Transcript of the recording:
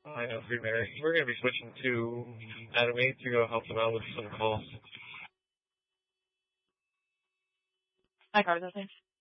Hi, Free Mary. We're going to be switching to Adam 8 to go help them out with some calls. My car's okay.